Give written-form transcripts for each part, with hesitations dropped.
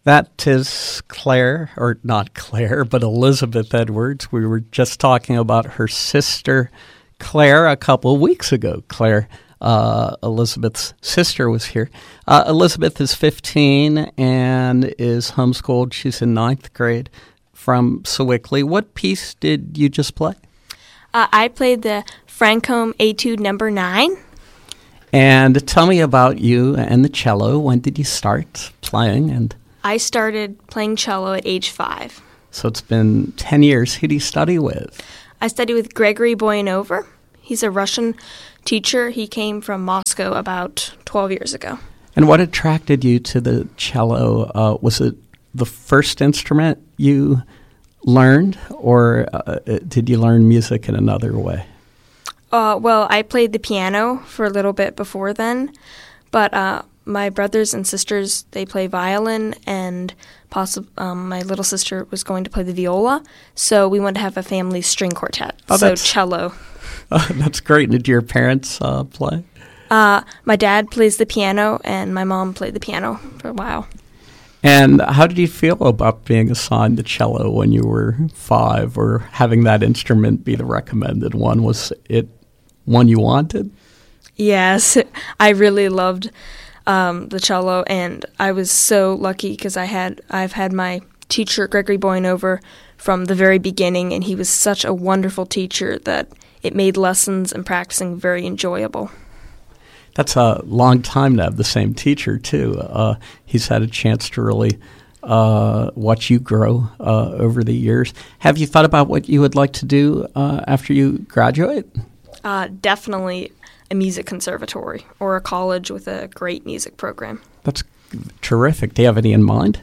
That is Claire, or not Claire, but Elizabeth Edwards. We were just talking about her sister, Claire, a couple of weeks ago. Claire, Elizabeth's sister, was here. Elizabeth is 15 and is homeschooled. She's in 9th grade from Sewickley. What piece did you just play? I played the Franchomme Etude Number 9. And tell me about you and the cello. When did you start playing? I started playing cello at age 5. So it's been 10 years. Who do you study with? I study with Gregory Boyanover. He's a Russian teacher. He came from Moscow about 12 years ago. And what attracted you to the cello? Was it the first instrument you learned, or did you learn music in another way? Well, I played the piano for a little bit before then, but my brothers and sisters, they play violin, and my little sister was going to play the viola, so we wanted to have a family string quartet, so cello. That's great. Did your parents play? My dad plays the piano, and my mom played the piano for a while. And how did you feel about being assigned the cello when you were 5, or having that instrument be the recommended one? Was it one you wanted? Yes, I really loved the cello, and I was so lucky because I've had my teacher, Gregory Boyanover, from the very beginning, and he was such a wonderful teacher that it made lessons and practicing very enjoyable. That's a long time to have the same teacher, too. He's had a chance to really watch you grow over the years. Have you thought about what you would like to do after you graduate? Definitely a music conservatory or a college with a great music program. That's terrific. Do you have any in mind?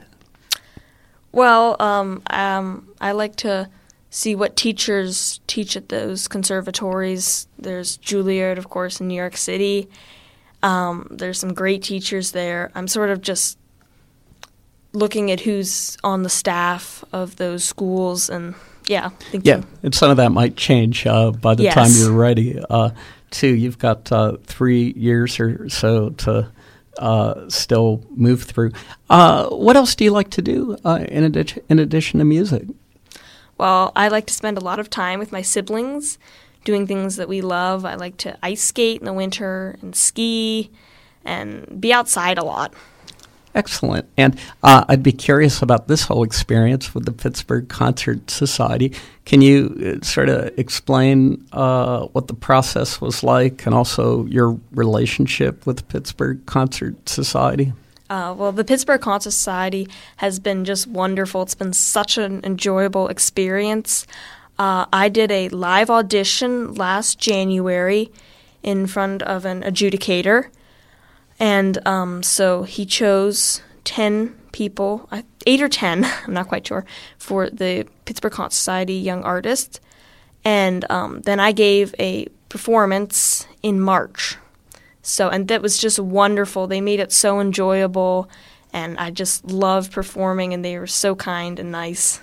Well, I like to see what teachers teach at those conservatories. There's Juilliard, of course, in New York City. There's some great teachers there. I'm sort of just looking at who's on the staff of those schools, and and some of that might change by the time you're ready. Too, you've got 3 years or so to still move through. What else do you like to do in addition to music? Well, I like to spend a lot of time with my siblings, doing things that we love. I like to ice skate in the winter and ski and be outside a lot. Excellent. And I'd be curious about this whole experience with the Pittsburgh Concert Society. Can you sort of explain what the process was like, and also your relationship with the Pittsburgh Concert Society? Well, the Pittsburgh Concert Society has been just wonderful. It's been such an enjoyable experience. I did a live audition last January in front of an adjudicator, and so he chose 10 people, 8 or 10, I'm not quite sure, for the Pittsburgh Concert Society Young Artist, and then I gave a performance in March. And that was just wonderful. They made it so enjoyable, and I just loved performing, and they were so kind and nice.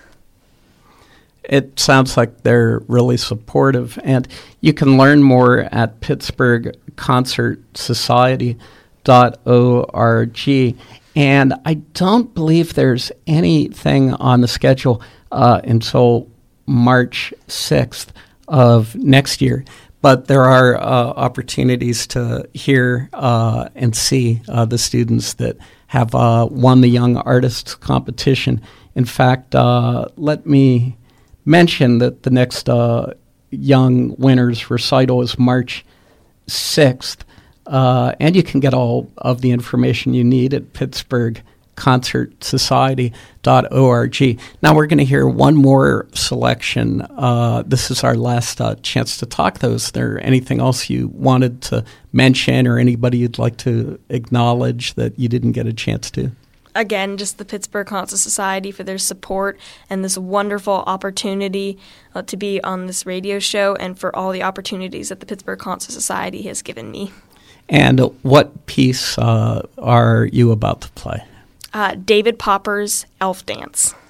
It sounds like they're really supportive, and you can learn more at pittsburghconcertsociety.org. And I don't believe there's anything on the schedule until March 6th of next year. But there are opportunities to hear and see the students that have won the Young Artists competition. In fact, let me mention that the next Young Winners recital is March 6th, and you can get all of the information you need at pittsburghconcertsociety.org. Now we're going to hear one more selection. This is our last chance to talk, though. Is there anything else you wanted to mention, or anybody you'd like to acknowledge that you didn't get a chance to? Again, just the Pittsburgh Concert Society for their support and this wonderful opportunity to be on this radio show, and for all the opportunities that the Pittsburgh Concert Society has given me. And what piece are you about to play? David Popper's Elf Dance.